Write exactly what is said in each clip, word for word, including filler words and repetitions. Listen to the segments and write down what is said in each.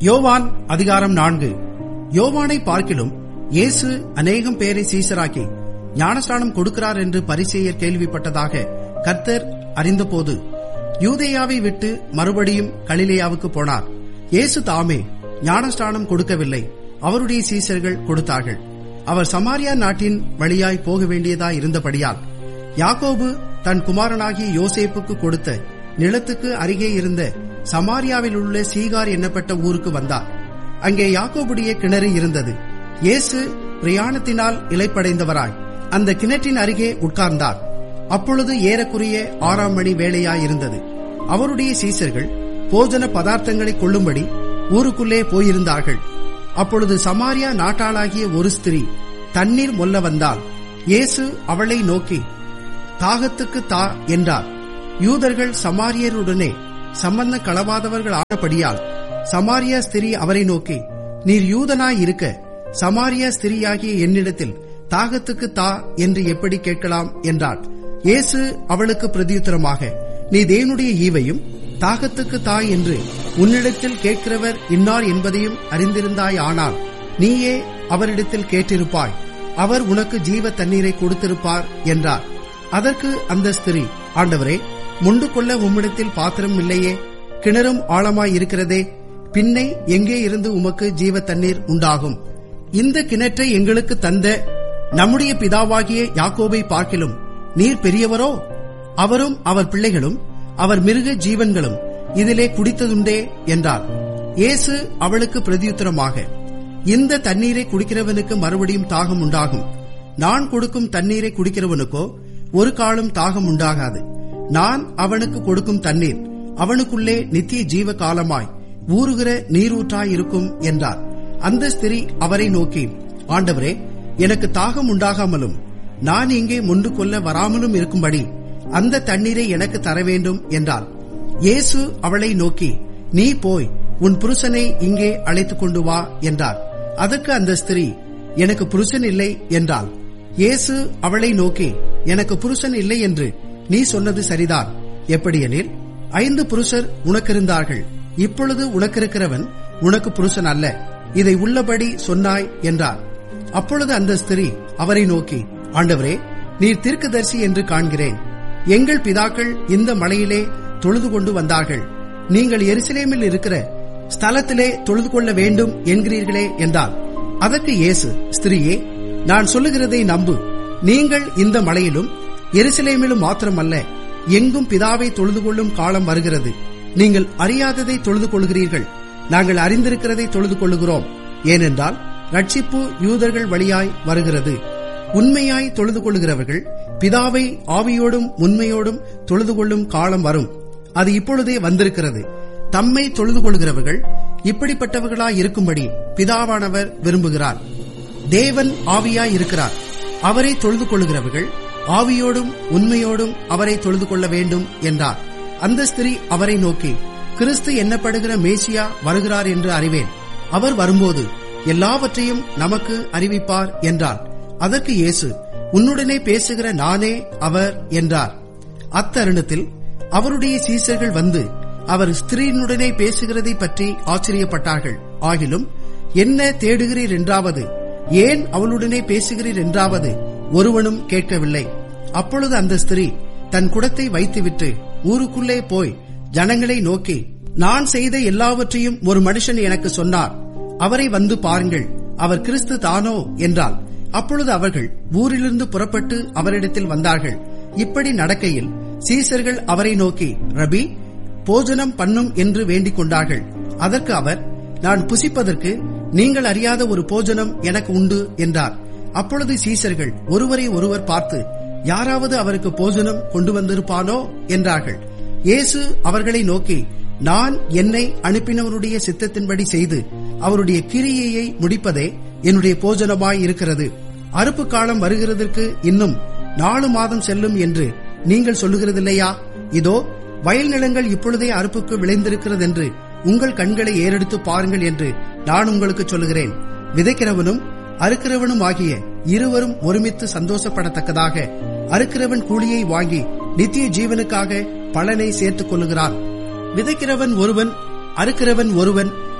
யோவான் அதிகாரம் நான்கு. யோவானை பார்க்கிலும் இயேசு அநேகம் பேரை சீசராக்கி ஞானஸ்நானம் கொடுக்கிறார் என்று பரிசேயர் கேள்விப்பட்டதாக கர்த்தர் அறிந்தபோது யூதேயாவை விட்டு மறுபடியும் கலிலேயாவுக்கு போனார். இயேசு தாமே ஞானஸ்நானம் கொடுக்கவில்லை, அவருடைய சீசர்கள் கொடுத்தார்கள். அவர் சமாரியா நாட்டின் வழியாய் போக வேண்டியதாய் இருந்தபடியால் யாக்கோபு தன் குமாரனாகிய யோசேப்புக்கு கொடுத்த நிலத்துக்கு அருகே இருந்த சமாரியாவில் உள்ள சீகார் என்னப்பட்ட ஊருக்கு வந்தார். அங்கே யாக்கோபுடைய கிணறு இருந்தது. இயேசு பிரயாணத்தினால் இளைப்படைந்தவராய் அந்த கிணற்றின் அருகே உட்கார்ந்தார். அப்பொழுது ஏறக்குறைய ஆறாம் மணி வேளையாயிருந்தது. அவருடைய சீசர்கள் போஜன பதார்த்தங்களை கொள்ளும்படி ஊருக்குள்ளே போயிருந்தார்கள். அப்பொழுது சமாரியா நாட்டாளாகிய ஒரு ஸ்திரீ தண்ணீர் மொல்ல வந்தால் இயேசு அவளை நோக்கி, தாகத்துக்கு தா என்றார். யூதர்கள் சமாரியருடனே சம்பந்த களவாதவர்கள் ஆனபடியால் சமாரியா ஸ்திரீ அவரை நோக்கி, நீர் யூதனாய் இருக்க சமாரியா ஸ்திரீயாகிய என்னிடத்தில் தாகத்துக்கு தா என்று எப்படி கேட்கலாம் என்றார். இயேசு அவளுக்கு பிரதியுத்தரமாக, நீ தேவனுடைய ஈவையும் தாகத்துக்கு தா என்று உன்னிடத்தில் கேட்கிறவர் இன்னார் என்பதையும் அறிந்திருந்தாய். ஆனால் நீயே அவரிடத்தில் கேட்டிருப்பாய், அவர் உனக்கு ஜீவ தண்ணீரை கொடுத்திருப்பார் என்றார். அதற்கு அந்த ஸ்திரீ, ஆண்டவரே, முண்டு கொள்ள உம்மிடத்தில் பாத்திரம் இல்லையே, கிணறும் ஆழமாய் இருக்கிறதே, பின்னை எங்கே இருந்து உமக்கு ஜீவ தண்ணீர் உண்டாகும்? இந்த கிணற்றை எங்களுக்கு தந்த நம்முடைய பிதாவாகிய யாக்கோபை பார்க்கிலும் நீர் பெரியவரோ? அவரும் அவர் பிள்ளைகளும் அவர் மிருக ஜீவன்களும் இதிலே குடித்ததுண்டே என்றார். இயேசு அவளுக்கு பிரதியுத்தரமாக, இந்த தண்ணீரை குடிக்கிறவனுக்கு மறுபடியும் தாகம் உண்டாகும். நான் கொடுக்கும் தண்ணீரை குடிக்கிறவனுக்கோ ஒரு காலம் தாகம் உண்டாகாது. நான் அவனுக்கு கொடுக்கும் தண்ணீர் அவனுக்குள்ளே நித்திய ஜீவ காலமாய் ஊறுகிற நீரூற்றாயிருக்கும் என்றார். அந்த ஸ்திரீ அவரை நோக்கி, ஆண்டவரே, எனக்கு தாகம் உண்டாகாமலும் நான் இங்கே முண்டு கொள்ள வராமலும் இருக்கும்படி அந்த தண்ணீரை எனக்கு தர வேண்டும் என்றார். இயேசு அவளை நோக்கி, நீ போய் உன் புருஷனை இங்கே அழைத்துக் கொண்டு வா என்றார். அதற்கு அந்த ஸ்திரீ, எனக்கு புருஷன் இல்லை என்றாள். இயேசு அவளை நோக்கி, எனக்கு புருஷன் இல்லை என்று நீ சொன்னது சரிதான். எப்படியெனில் ஐந்து புருஷர் உனக்கிருந்தார்கள், இப்பொழுது உனக்கிருக்கிறவன் உனக்கு புருஷன் அல்ல. இதை உள்ளபடி சொன்னாய் என்றார். அப்பொழுது அந்த ஸ்திரீ அவரை நோக்கி, ஆண்டவரே, நீர் தீர்க்கதரிசி என்று காண்கிறேன். எங்கள் பிதாக்கள் இந்த மலையிலே தொழுது கொண்டு வந்தார்கள், நீங்கள் எருசலேமில் இருக்கிற ஸ்தலத்திலே தொழுது கொள்ள வேண்டும் என்கிறீர்களே என்றார். அதற்கு இயேசு, ஸ்திரீயே, நான் சொல்லுகிறதை நம்பு. நீங்கள் இந்த மலையிலும் எருசலேமிலும் மாத்திரமல்ல, எங்கும் பிதாவை தொழுது கொள்ளும் காலம் வருகிறது. நீங்கள் அறியாததை தொழுது கொள்கிறீர்கள், நாங்கள் அறிந்திருக்கிறதை தொழுது கொள்ளுகிறோம். ஏனென்றால் ரட்சிப்பு யூதர்கள் வழியாய் வருகிறது. உண்மையாய் தொழுது கொள்ளுகிறவர்கள் பிதாவை ஆவியோடும் உண்மையோடும் தொழுது கொள்ளும் காலம் வரும், அது இப்பொழுதே வந்திருக்கிறது. தம்மை தொழுது கொள்கிறவர்கள் இப்படிப்பட்டவர்களாய் இருக்கும்படி பிதாவானவர் விரும்புகிறார். தேவன் ஆவியாய் இருக்கிறார். அவரை தொழுது கொள்கிறவர்கள் ஆவியோடும் உண்மையோடும் அவரை தொழுது கொள்ள வேண்டும் என்றார். அந்த ஸ்திரீ அவரை நோக்கி, கிறிஸ்து என்னப்படுகிற மேசியா வருகிறார் என்று அறிவேன். அவர் வரும்போது எல்லாவற்றையும் நமக்கு அறிவிப்பார் என்றார். அதற்கு இயேசு, உன்னுடனே பேசுகிற நானே அவர் என்றார். அத்தருணத்தில் அவருடைய சீசர்கள் வந்து அவர் ஸ்திரீனுடனே பேசுகிறதை பற்றி ஆச்சரியப்பட்டார்கள். ஆகிலும் என்ன தேடுகிறீர் என்றாவது, ஏன் அவளுடனே பேசுகிறீர் என்றாவது ஒருவனும் கேட்கவில்லை. அப்பொழுது அந்த ஸ்திரீ தன் குடத்தை வைத்துவிட்டு ஊருக்குள்ளே போய் ஜனங்களை நோக்கி, நான் செய்த எல்லாவற்றையும் ஒரு மனுஷன் எனக்கு சொன்னார், அவரை வந்து பாருங்கள், அவர் கிறிஸ்து தானோ என்றாள். அப்பொழுது அவர்கள் ஊரிலிருந்து புறப்பட்டு அவரிடத்தில் வந்தார்கள். இப்படி நடக்கையில் சீசர்கள் அவரை நோக்கி, ரபி, போஜனம் பண்ணும் என்று வேண்டிக் கொண்டார்கள். அதற்கு அவர், நான் புசிப்பதற்கு நீங்கள் அறியாத ஒரு போஜனம் எனக்கு உண்டு என்றார். அப்பொழுது சீசர்கள் ஒருவரை ஒருவர் பார்த்து, யாராவது அவருக்கு போஜனம் கொண்டு வந்திருப்பானோ என்றார்கள். இயேசு அவர்களை நோக்கி, நான் என்னை அனுப்பினவருடைய சித்தத்தின்படி செய்து அவருடைய கிரியையை முடிப்பதே என்னுடைய போஜனமாய் இருக்கிறது. அறுப்பு காலம் வருகிறதற்கு இன்னும் நாலு மாதம் செல்லும் என்று நீங்கள் சொல்லுகிறதில்லையா? இதோ வயல் நிலங்கள் இப்பொழுதே அறுப்புக்கு விளைந்திருக்கிறது என்று உங்கள் கண்களை ஏறெடுத்து பாருங்கள் என்று நான் உங்களுக்கு சொல்லுகிறேன். விதைக்கிறவனும் அறுக்கிறவனும் ஆகிய இருவரும் ஒருமித்து சந்தோஷப்படத்தக்கதாக அறுக்கிறவன் கூலியை வாங்கி நித்திய ஜீவனுக்காக பலனை சேர்த்துக் கொள்ளுகிறான். விதைக்கிறவன் ஒருவன், அறுக்கிறவன் ஒருவன்.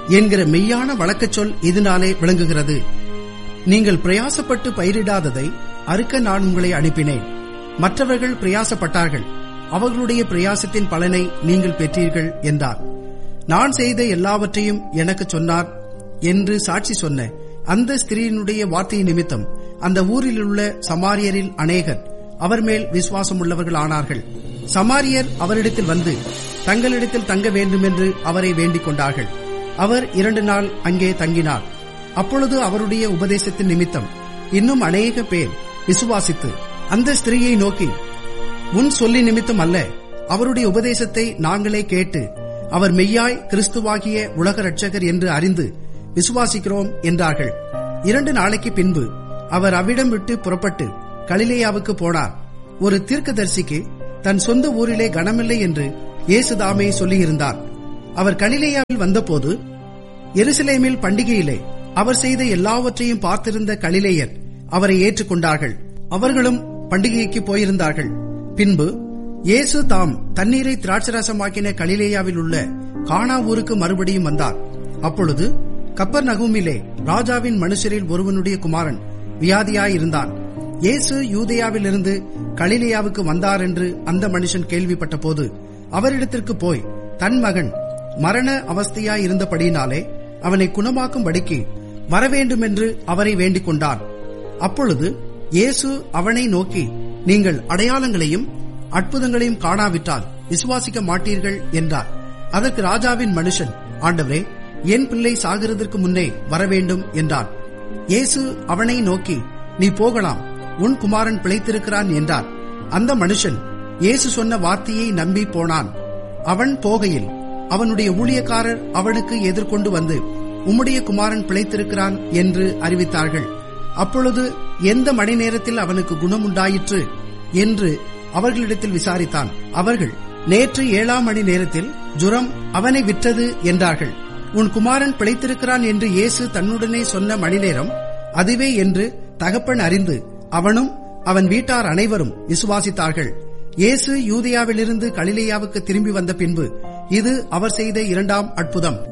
என்கிற மெய்யான வழக்கச் சொல் இதனாலே விளங்குகிறது. நீங்கள் பிரயாசப்பட்டு பயிரிடாததை அறுக்க நான் உங்களை அனுப்பினேன். மற்றவர்கள் பிரயாசப்பட்டார்கள், அவர்களுடைய பிரயாசத்தின் பலனை நீங்கள் பெற்றீர்கள் என்றார். நான் செய்த எல்லாவற்றையும் எனக்கு சொன்னார் என்று சாட்சி சொன்ன அந்த ஸ்திரீயினுடைய வார்த்தை நிமித்தம் அந்த ஊரில் உள்ள சமாரியரில் அநேகர் அவர் மேல் விசுவாசம் உள்ளவர்கள் ஆனார்கள். சமாரியர் அவரிடத்தில் வந்து தங்களிடத்தில் தங்க வேண்டும் என்று அவரை வேண்டிக் கொண்டார்கள். அவர் இரண்டு நாள் அங்கே தங்கினார். அப்பொழுது அவருடைய உபதேசத்தின் நிமித்தம் இன்னும் அநேக பேர் விசுவாசித்து அந்த ஸ்திரீயை நோக்கி, உன் சொல்லி நிமித்தம் அல்ல, அவருடைய உபதேசத்தை நாங்களே கேட்டு அவர் மெய்யாய் கிறிஸ்துவாகிய உலக இரட்சகர் என்று அறிந்து விசுவாசிக்கிறோம் என்றார்கள். இரண்டு நாளைக்கு பின்பு அவர் அவ்விடம் விட்டு புறப்பட்டு கலிலேயாவுக்கு போனார். ஒரு தீர்க்கதரிசிக்கு தன் சொந்த ஊரிலே கனமில்லை என்று இயேசுதாமே சொல்லியிருந்தார். அவர் கலிலேயாவில் வந்தபோது எருசலேமில் பண்டிகையிலே அவர் செய்த எல்லாவற்றையும் பார்த்திருந்த கலிலேயர் அவரை ஏற்றுக்கொண்டார்கள். அவர்களும் பண்டிகைக்கு போயிருந்தார்கள். பின்பு இயேசு தாம் தண்ணீரை திராட்சரசமாக்கின கலிலேயாவில் உள்ள கானா ஊருக்கு மறுபடியும் வந்தார். அப்பொழுது கப்பர்நகூமிலே ராஜாவின் மனுஷரில் ஒருவனுடைய குமாரன் வியாதியாயிருந்தான். இயேசு யூதேயாவிலிருந்து கலிலேயாவுக்கு வந்தார் என்று அந்த மனுஷன் கேள்விப்பட்ட போது அவரிடத்திற்கு போய் தன் மகன் மரண அவஸ்தையாயிருந்தபடியினாலே அவனை குணமாக்கும்படிக்கு வரவேண்டும் என்று அவரை வேண்டிக் கொண்டார். அப்பொழுது இயேசு அவனை நோக்கி, நீங்கள் அடையாளங்களையும் அற்புதங்களையும் காணாவிட்டால் விசுவாசிக்க மாட்டீர்கள் என்றார். அதற்கு ராஜாவின் மனுஷன், ஆண்டவரே, என் பிள்ளை சாகிறதற்கு முன்னே வரவேண்டும் என்றார். இயேசு அவனை நோக்கி, நீ போகலாம், உன் குமாரன் பிழைத்திருக்கிறான் என்றார். அந்த மனுஷன் இயேசு சொன்ன வார்த்தையை நம்பி போனான். அவன் போகையில் அவனுடைய ஊழியக்காரர் அவனுக்கு எதிர்கொண்டு வந்து, உம்முடைய குமாரன் பிழைத்திருக்கிறான் என்று அறிவித்தார்கள். அப்பொழுது எந்த மணி நேரத்தில் அவனுக்கு குணமுண்டாயிற்று என்று அவர்களிடத்தில் விசாரித்தான். அவர்கள், நேற்று ஏழாம் மணி நேரத்தில் ஜுரம் அவனை விற்றது என்றார்கள். உன் குமாரன் பிழைத்திருக்கிறான் என்று இயேசு தன்னுடனே சொன்ன மணி நேரம் அதுவே என்று தகப்பன் அறிந்து அவனும் அவன் வீட்டார் அனைவரும் விசுவாசித்தார்கள். இயேசு யூதேயாவிலிருந்து கலிலேயாவுக்கு திரும்பி வந்த பின்பு இது அவர் செய்த இரண்டாம் அற்புதம்.